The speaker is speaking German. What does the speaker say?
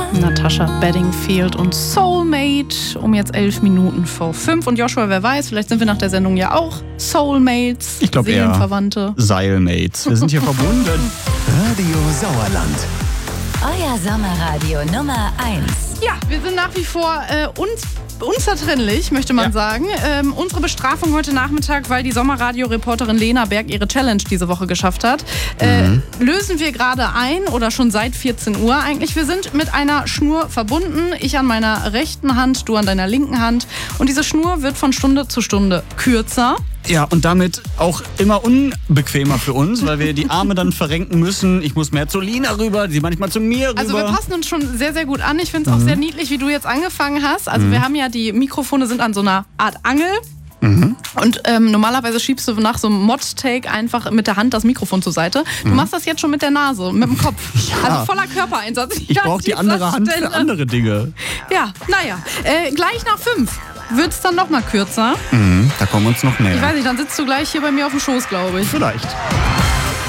Natasha Bedingfield und Soulmate um jetzt 11 Minuten vor 5. Und Joshua, wer weiß, vielleicht sind wir nach der Sendung ja auch Soulmates, ich glaube Seelenverwandte. Seilmates. Wir sind hier verbunden. Radio Sauerland. Euer Sommerradio Nummer 1. Ja, wir sind nach wie vor unzertrennlich, möchte man sagen. Unsere Bestrafung heute Nachmittag, weil die Sommerradio-Reporterin Lena Berg ihre Challenge diese Woche geschafft hat, lösen wir gerade ein oder schon seit 14 Uhr eigentlich. Wir sind mit einer Schnur verbunden. Ich an meiner rechten Hand, du an deiner linken Hand. Und diese Schnur wird von Stunde zu Stunde kürzer. Ja, und damit auch immer unbequemer für uns, weil wir die Arme dann verrenken müssen. Ich muss mehr zu Lina rüber, sie manchmal zu mir rüber. Also wir passen uns schon sehr, sehr gut an. Ich finde es auch sehr niedlich, wie du jetzt angefangen hast. Also wir haben ja, die Mikrofone sind an so einer Art Angel. Und normalerweise schiebst du nach so einem Mod-Take einfach mit der Hand das Mikrofon zur Seite. Du machst das jetzt schon mit der Nase, mit dem Kopf. Ja. Also voller Körpereinsatz. Ich brauche die andere Hand für andere Dinge. Ja, naja. Gleich nach 5 wird es dann noch mal kürzer. Da kommen wir uns noch näher. Ich weiß nicht, dann sitzt du gleich hier bei mir auf dem Schoß, glaube ich. Vielleicht.